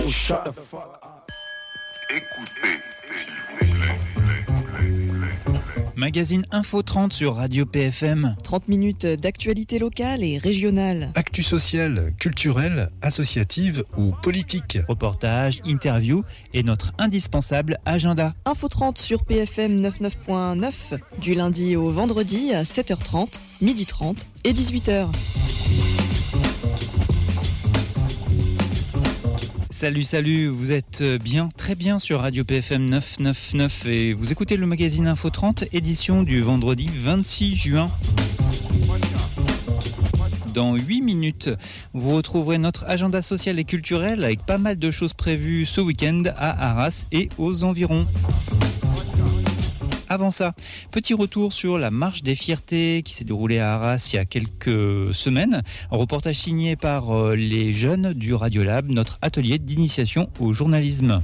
shut the fuck up. Écoutez, s'il vous plaît. Magazine Info 30 sur Radio PFM. 30 minutes d'actualité locale et régionale. Actu sociale, culturelle, associative ou politique. Reportages, interviews et notre indispensable agenda. Info 30 sur PFM 99.9 du lundi au vendredi à 7h30, 12h30 et 18h. Salut, vous êtes bien, très bien sur Radio PFM 999 et vous écoutez le magazine Info 30, édition du vendredi 26 juin. Dans 8 minutes, vous retrouverez notre agenda social et culturel avec pas mal de choses prévues ce week-end à Arras et aux environs. Avant ça, petit retour sur la marche des fiertés qui s'est déroulée à Arras il y a quelques semaines. Un reportage signé par les jeunes du Radiolab, notre atelier d'initiation au journalisme.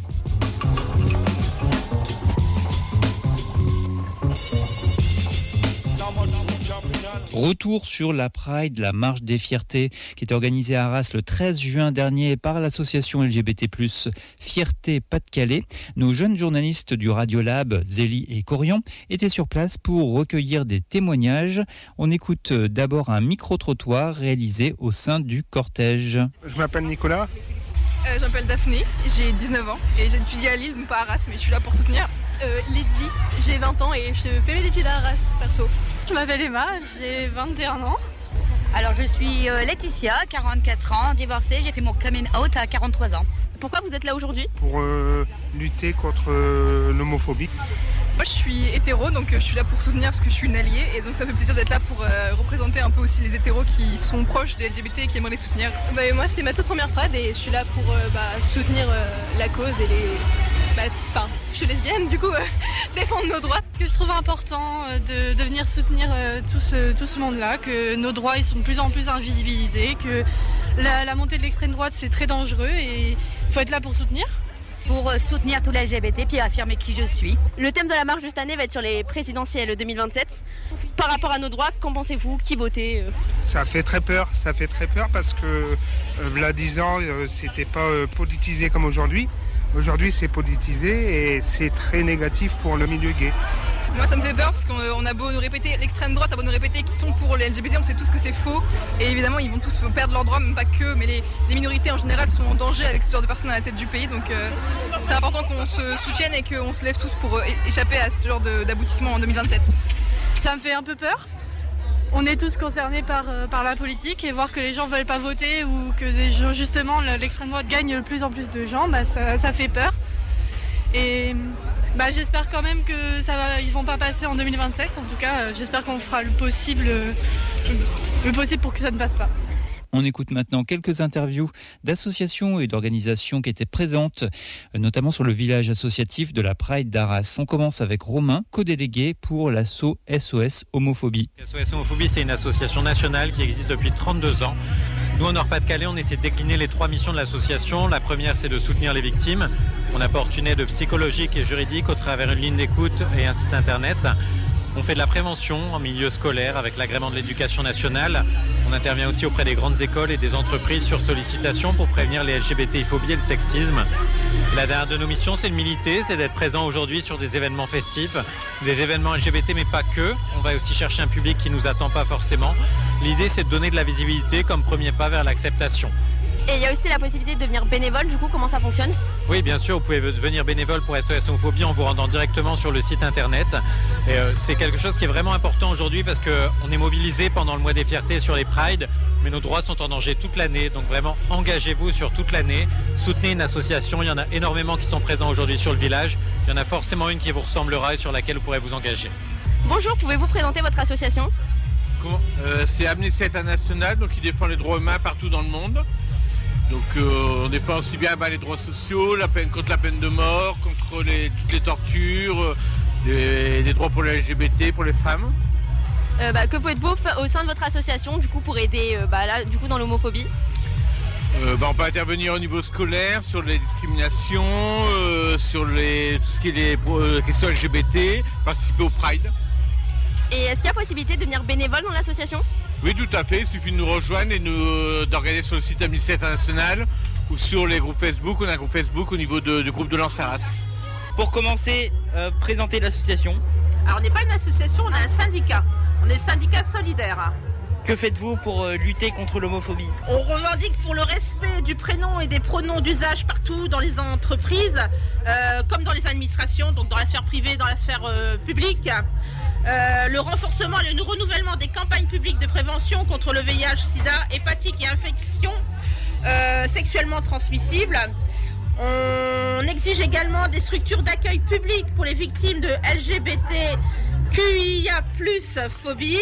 Retour sur la Pride, la marche des fiertés, qui était organisée à Arras le 13 juin dernier par l'association LGBT+, Fierté Pas-de-Calais. Nos jeunes journalistes du Radiolab, Zélie et Corian, étaient sur place pour recueillir des témoignages. On écoute d'abord un micro-trottoir réalisé au sein du cortège. Je m'appelle Nicolas. Je m'appelle Daphné, j'ai 19 ans et j'étudie à Lille, donc pas à Arras, mais je suis là pour soutenir. Lydie, j'ai 20 ans et je fais mes études à Arras, perso. Je m'appelle Emma, j'ai 21 ans. Alors je suis Laetitia, 44 ans, divorcée, j'ai fait mon coming out à 43 ans. Pourquoi vous êtes là aujourd'hui ? Pour lutter contre l'homophobie. Moi je suis hétéro, donc je suis là pour soutenir parce que je suis une alliée et donc ça me fait plaisir d'être là pour représenter un peu aussi les hétéros qui sont proches des LGBT et qui aimeraient les soutenir. Moi c'est ma toute première Pride et je suis là pour soutenir la cause et les... je suis lesbienne, du coup, défendre nos droits. Ce que je trouve important de venir soutenir tout ce monde-là, que nos droits ils sont de plus en plus invisibilisés, que la montée de l'extrême droite c'est très dangereux et il faut être là pour soutenir. Pour soutenir tous les LGBT puis affirmer qui je suis. Le thème de la marche de cette année va être sur les présidentielles 2027. Par rapport à nos droits, qu'en pensez-vous ? Qui votez ? Ça fait très peur parce que là 10 ans c'était pas politisé comme aujourd'hui. Aujourd'hui c'est politisé et c'est très négatif pour le milieu gay. Moi ça me fait peur parce qu'on a beau nous répéter, l'extrême droite a beau nous répéter qu'ils sont pour les LGBT, on sait tous que c'est faux. Et évidemment ils vont tous perdre leurs droits, même pas que, mais les minorités en général sont en danger avec ce genre de personnes à la tête du pays. Donc c'est important qu'on se soutienne et qu'on se lève tous pour échapper à ce genre d'aboutissement en 2027. Ça me fait un peu peur. On est tous concernés par la politique et voir que les gens veulent pas voter ou que justement l'extrême droite gagne de plus en plus de gens, ça fait peur. Et j'espère quand même que ils vont pas passer en 2027. En tout cas, j'espère qu'on fera le possible pour que ça ne passe pas. On écoute maintenant quelques interviews d'associations et d'organisations qui étaient présentes, notamment sur le village associatif de la Pride d'Arras. On commence avec Romain, co-délégué pour l'asso SOS Homophobie. SOS Homophobie, c'est une association nationale qui existe depuis 32 ans. Nous, en Nord-Pas-de-Calais, on essaie de décliner les 3 missions de l'association. La première, c'est de soutenir les victimes. On apporte une aide psychologique et juridique au travers une ligne d'écoute et un site internet. On fait de la prévention en milieu scolaire avec l'agrément de l'éducation nationale. On intervient aussi auprès des grandes écoles et des entreprises sur sollicitation pour prévenir les LGBTI-phobies et le sexisme. Et la dernière de nos missions, c'est de militer, c'est d'être présent aujourd'hui sur des événements festifs, des événements LGBT, mais pas que. On va aussi chercher un public qui ne nous attend pas forcément. L'idée, c'est de donner de la visibilité comme premier pas vers l'acceptation. Et il y a aussi la possibilité de devenir bénévole, du coup, comment ça fonctionne ? Oui, bien sûr, vous pouvez devenir bénévole pour SOS Homophobie en vous rendant directement sur le site internet. Et c'est quelque chose qui est vraiment important aujourd'hui parce qu'on est mobilisé pendant le mois des fiertés sur les prides, mais nos droits sont en danger toute l'année. Donc vraiment, engagez-vous sur toute l'année. Soutenez une association, il y en a énormément qui sont présents aujourd'hui sur le village. Il y en a forcément une qui vous ressemblera et sur laquelle vous pourrez vous engager. Bonjour, pouvez-vous présenter votre association ? C'est Amnesty International, donc qui défend les droits humains partout dans le monde. Donc on défend aussi bien les droits sociaux, contre la peine de mort, contre toutes les tortures, des droits pour les LGBT, pour les femmes. Que faites-vous au sein de votre association du coup pour aider dans l'homophobie ? On peut intervenir au niveau scolaire sur les discriminations, sur tout ce qui est les questions LGBT, participer au Pride. Et est-ce qu'il y a possibilité de devenir bénévole dans l'association ? Oui, tout à fait. Il suffit de nous rejoindre et d'organiser sur le site Amnesty International ou sur les groupes Facebook. On a un groupe Facebook au niveau du groupe de Lens Arras. Pour commencer, présenter l'association. Alors on n'est pas une association, on est un syndicat. On est le syndicat solidaire. Que faites-vous pour lutter contre l'homophobie ? On revendique pour le respect du prénom et des pronoms d'usage partout dans les entreprises, comme dans les administrations, donc dans la sphère privée, dans la sphère publique. Le renforcement et le renouvellement des campagnes publiques de prévention contre le VIH, SIDA, hépatique et infections sexuellement transmissibles. On exige également des structures d'accueil public pour les victimes de LGBTQIA+ phobie.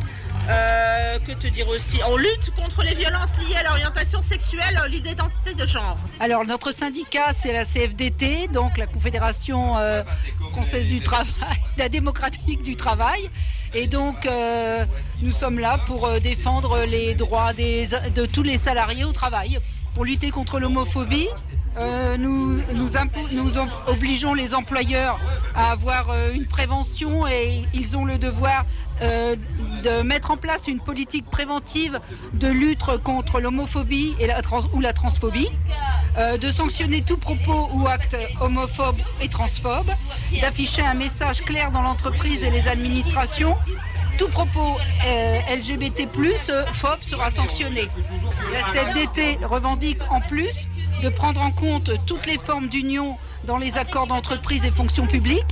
Que te dire aussi ? On lutte contre les violences liées à l'orientation sexuelle, l'identité de genre. Alors notre syndicat c'est la CFDT, donc la Confédération Française du Travail, la démocratique du travail. Et donc nous sommes là pour défendre les droits de tous les salariés au travail, pour lutter contre l'homophobie. Nous obligeons les employeurs à avoir une prévention et ils ont le devoir de mettre en place une politique préventive de lutte contre l'homophobie ou la transphobie, de sanctionner tout propos ou acte homophobe et transphobe, d'afficher un message clair dans l'entreprise et les administrations. Tout propos LGBT+, phobe sera sanctionné. La CFDT revendique en plus de prendre en compte toutes les formes d'union dans les accords d'entreprise et fonction publique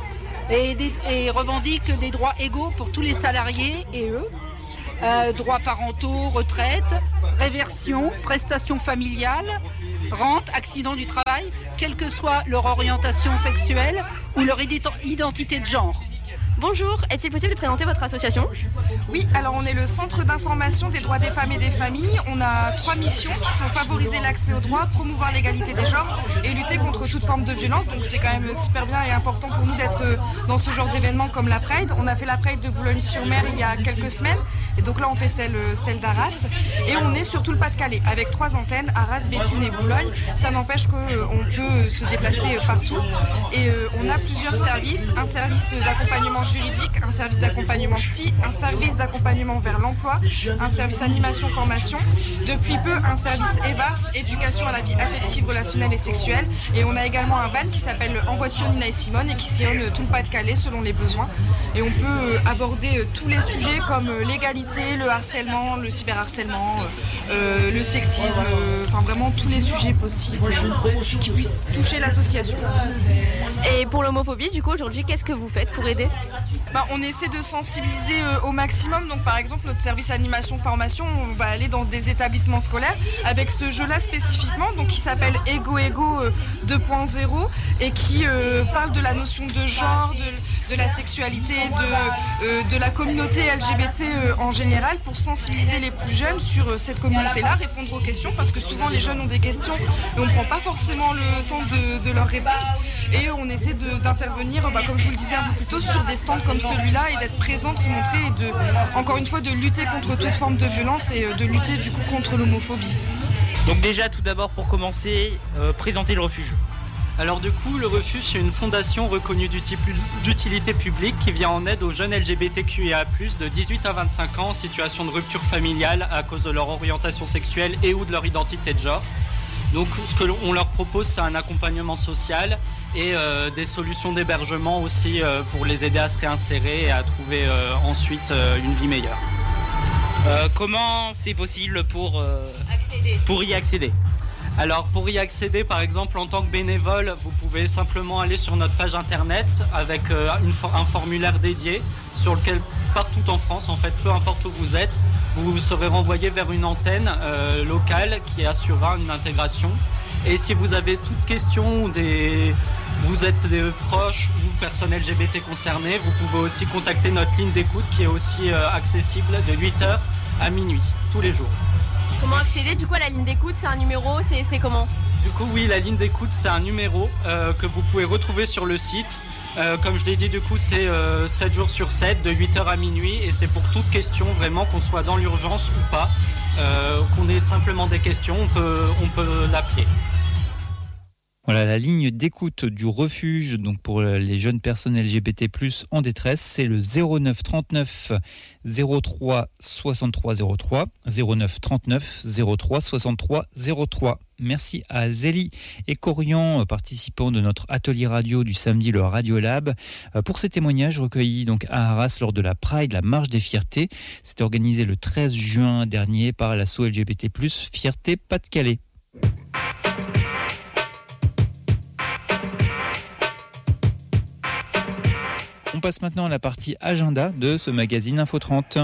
et revendique des droits égaux pour tous les salariés et eux. Droits parentaux, retraite, réversion, prestations familiales, rente, accident du travail, quelle que soit leur orientation sexuelle ou leur identité de genre. Bonjour, est-il possible de présenter votre association ? Oui, alors on est le Centre d'information des droits des femmes et des familles. On a 3 missions qui sont favoriser l'accès aux droits, promouvoir l'égalité des genres et lutter contre toute forme de violence. Donc c'est quand même super bien et important pour nous d'être dans ce genre d'événements comme la Pride. On a fait la Pride de Boulogne-sur-Mer il y a quelques semaines. Et donc là on fait celle d'Arras. Et on est sur tout le Pas-de-Calais avec 3 antennes, Arras, Béthune et Boulogne. Ça n'empêche qu'on peut se déplacer partout. Et on a plusieurs services. Un service d'accompagnement juridique, un service d'accompagnement psy, un service d'accompagnement vers l'emploi, un service animation-formation, depuis peu un service EVARS, éducation à la vie affective, relationnelle et sexuelle, et on a également un van qui s'appelle En voiture Nina et Simone et qui sillonne tout le Pas-de-Calais selon les besoins, et on peut aborder tous les sujets comme l'égalité, le harcèlement, le cyberharcèlement, le sexisme, enfin vraiment tous les sujets possibles qui puissent toucher l'association. Et pour l'homophobie, du coup, aujourd'hui, qu'est-ce que vous faites pour aider ? On essaie de sensibiliser au maximum. Donc par exemple notre service animation-formation, on va aller dans des établissements scolaires avec ce jeu-là spécifiquement, donc qui s'appelle Ego 2.0 et qui parle de la notion de genre, de la sexualité, de la communauté LGBT en général, pour sensibiliser les plus jeunes sur cette communauté-là, répondre aux questions, parce que souvent les jeunes ont des questions et on ne prend pas forcément le temps de leur répondre. Et on essaie d'intervenir, comme je vous le disais un peu plus tôt, sur des stands comme celui-là et d'être présent, de se montrer et encore une fois de lutter contre toute forme de violence et de lutter du coup contre l'homophobie. Donc déjà tout d'abord pour commencer, présenter le refuge. Alors du coup, le refuge, c'est une fondation reconnue d'utilité publique qui vient en aide aux jeunes LGBTQIA+, de 18 à 25 ans en situation de rupture familiale à cause de leur orientation sexuelle et ou de leur identité de genre. Donc ce qu'on leur propose, c'est un accompagnement social et des solutions d'hébergement aussi pour les aider à se réinsérer et à trouver ensuite une vie meilleure. Comment c'est possible pour y accéder ? Alors pour y accéder, par exemple, en tant que bénévole, vous pouvez simplement aller sur notre page internet avec un formulaire dédié sur lequel, partout en France, en fait, peu importe où vous êtes, vous serez renvoyé vers une antenne locale qui assurera une intégration. Et si vous avez toute question ou vous êtes des proches ou personnes LGBT concernées, vous pouvez aussi contacter notre ligne d'écoute qui est aussi accessible de 8h à minuit, tous les jours. Comment accéder du coup à la ligne d'écoute ? C'est un numéro, c'est comment ? Du coup oui, la ligne d'écoute c'est un numéro que vous pouvez retrouver sur le site. Comme je l'ai dit, du coup c'est 7 jours sur 7, de 8h à minuit, et c'est pour toute question vraiment, qu'on soit dans l'urgence ou pas, qu'on ait simplement des questions, on peut l'appeler. Voilà, la ligne d'écoute du refuge, donc pour les jeunes personnes LGBT+ en détresse, c'est le 09 39 03 63 03, 09 39 03 63 03. Merci à Zélie et Corian, participants de notre atelier radio du samedi, le Radiolab, pour ces témoignages recueillis donc à Arras lors de la Pride, la marche des fiertés. C'était organisé le 13 juin dernier par l'asso LGBT+, Fierté Pas-de-Calais. On passe maintenant à la partie agenda de ce magazine Info 30.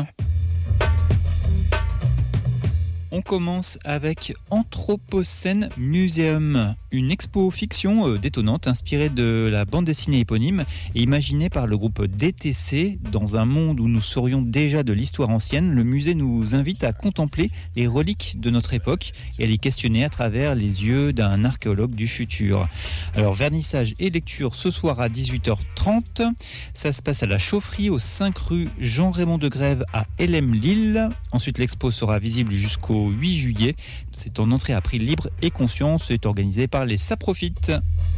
On commence avec Anthropocène Museum, une expo fiction détonnante inspirée de la bande dessinée éponyme et imaginée par le groupe DTC. Dans un monde où nous serions déjà de l'histoire ancienne, le musée nous invite à contempler les reliques de notre époque et à les questionner à travers les yeux d'un archéologue du futur. Alors vernissage et lecture ce soir à 18h30. Ça se passe à la Chaufferie, aux 5 rue Jean-Raymond de Grève à Hellem-Lille. Ensuite l'expo sera visible jusqu'au 8 juillet. C'est en entrée à prix libre et conscience. C'est organisé par les Saprofites.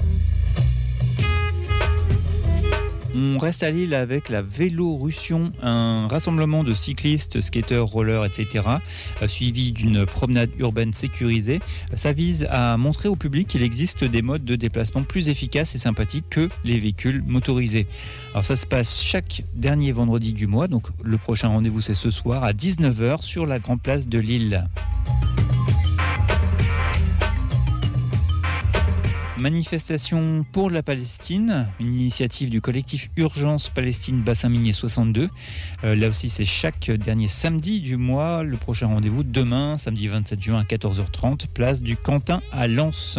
On reste à Lille avec la Vélorussion, un rassemblement de cyclistes, skateurs, rollers, etc., suivi d'une promenade urbaine sécurisée. Ça vise à montrer au public qu'il existe des modes de déplacement plus efficaces et sympathiques que les véhicules motorisés. Alors ça se passe chaque dernier vendredi du mois, donc le prochain rendez-vous c'est ce soir à 19h sur la Grande Place de Lille. Manifestation pour la Palestine, une initiative du collectif Urgence Palestine Bassin Minier 62. Là aussi, c'est chaque dernier samedi du mois. Le prochain rendez-vous demain, samedi 27 juin à 14h30, place du Quentin à Lens.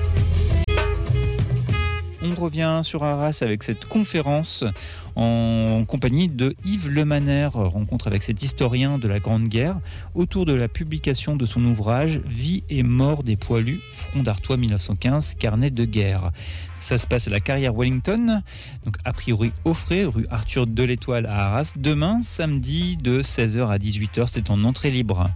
On revient sur Arras avec cette conférence en compagnie de Yves Lemaner, rencontre avec cet historien de la Grande Guerre autour de la publication de son ouvrage « Vie et mort des poilus, Front d'Artois 1915, carnet de guerre ». Ça se passe à la carrière Wellington, donc a priori au frais, rue Arthur de l'Étoile à Arras. Demain, samedi de 16h à 18h, c'est en entrée libre.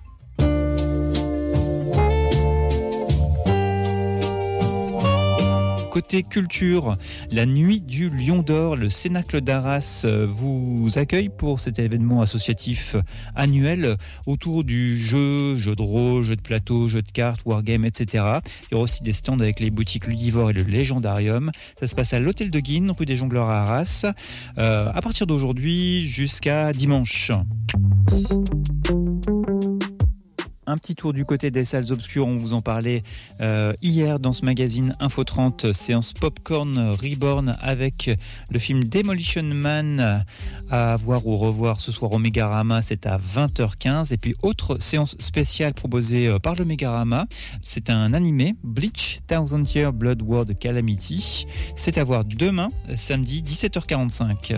Côté culture, la nuit du Lion d'Or, le Cénacle d'Arras vous accueille pour cet événement associatif annuel autour du jeu de rôle, jeu de plateau, jeu de cartes, wargame, etc. Il y aura aussi des stands avec les boutiques Ludivore et le Légendarium. Ça se passe à l'Hôtel de Guine, rue des Jongleurs à Arras, à partir d'aujourd'hui jusqu'à dimanche. Un petit tour du côté des salles obscures, on vous en parlait hier dans ce magazine Info 30, séance Popcorn Reborn avec le film Demolition Man à voir ou revoir ce soir au Mégarama, c'est à 20h15. Et puis autre séance spéciale proposée par le Mégarama, c'est un animé, Bleach Thousand Year Blood World Calamity, c'est à voir demain, samedi 17h45.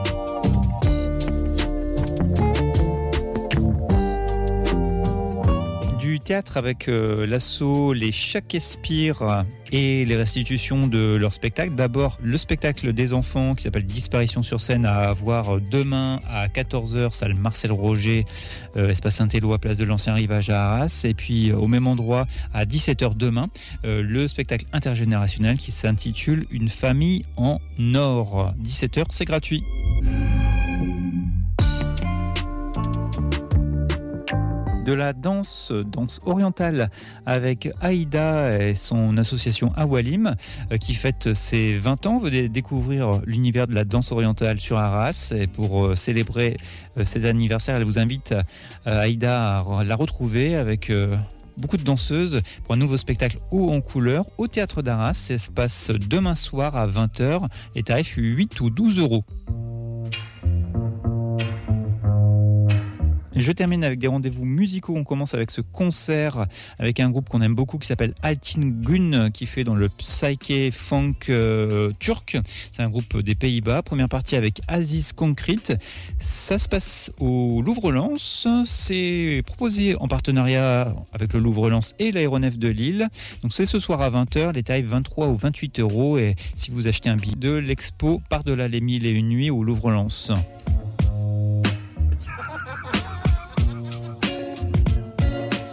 Théâtre avec l'asso Les Shakespeare et les restitutions de leur spectacle. D'abord le spectacle des enfants qui s'appelle Disparition sur scène à voir demain à 14h, salle Marcel Roger, espace Saint-Éloi, place de l'Ancien Rivage à Arras. Et puis au même endroit à 17h demain, le spectacle intergénérationnel qui s'intitule Une famille en or. 17h, c'est gratuit. De la danse orientale avec Aïda et son association Awalim qui fête ses 20 ans. Vous allez découvrir l'univers de la danse orientale sur Arras et pour célébrer cet anniversaire, elle vous invite Aïda à la retrouver avec beaucoup de danseuses pour un nouveau spectacle haut en couleur au Théâtre d'Arras. Ça se passe demain soir à 20h. Les tarifs 8 ou 12 €. Je termine avec des rendez-vous musicaux. On commence avec ce concert avec un groupe qu'on aime beaucoup qui s'appelle Altin Gun, qui fait dans le psyché funk turc. C'est un groupe des Pays-Bas. Première partie avec Aziz Concrete. Ça se passe au Louvre-Lens. C'est proposé en partenariat avec le Louvre-Lens et l'aéronef de Lille. Donc c'est ce soir à 20h. Les tarifs 23 ou 28 €. Et si vous achetez un billet de l'expo Par-delà les 1001 nuits au Louvre-Lens.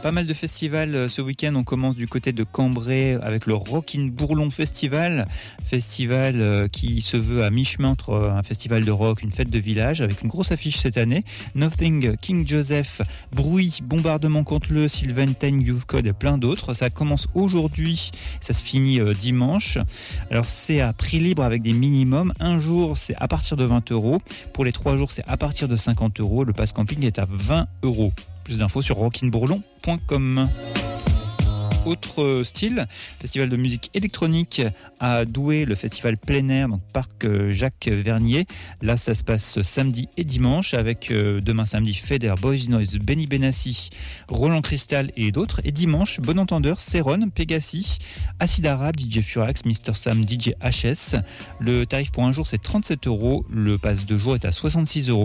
Pas mal de festivals ce week-end. On commence du côté de Cambrai avec le Rockin' Bourlon Festival. Festival qui se veut à mi-chemin entre un festival de rock, une fête de village, avec une grosse affiche cette année. Nothing, King Joseph, Bruit, Bombardement contre le, Sylvantine Youth Code et plein d'autres. Ça commence aujourd'hui, ça se finit dimanche. Alors c'est à prix libre avec des minimums. Un jour c'est à partir de 20 €. Pour les 3 jours c'est à partir de 50 €. Le pass camping est à 20 €. Plus d'infos sur rockinbourlon.com. Autre style, festival de musique électronique à Douai, le festival plein air, donc parc Jacques Vernier. Là, ça se passe samedi et dimanche avec demain samedi Feder, Boys Noise, Benny Benassi, Roland Cristal et d'autres. Et dimanche, Bon Entendeur, Céron, Pegasi, Acid Arabe, DJ Furax, Mr Sam, DJ HS. Le tarif pour un jour, c'est 37 €. Le pass de jour est à 66 €.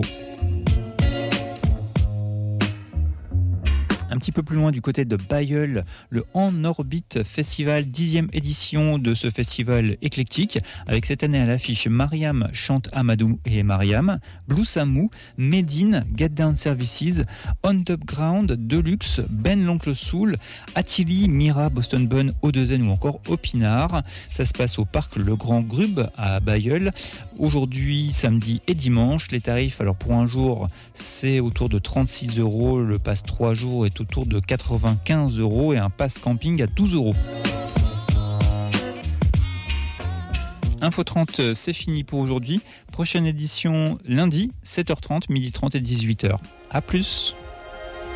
Un petit peu plus loin du côté de Bailleul, le En Orbite Festival, 10e édition de ce festival éclectique, avec cette année à l'affiche Mariam chante Amadou et Mariam, Blue Samou, Medine, Get Down Services, On Top Ground, Deluxe, Ben l'Oncle Soul, Attili, Mira, Boston Bun, O2N ou encore Opinard. Ça se passe au parc Le Grand Grub à Bailleul. Aujourd'hui, samedi et dimanche, les tarifs, alors pour un jour, c'est autour de 36 €. Le pass 3 jours est autour de 95 € et un pass camping à 12 €. Info 30, c'est fini pour aujourd'hui. Prochaine édition lundi, 7h30, 12h30 et 18h. À plus.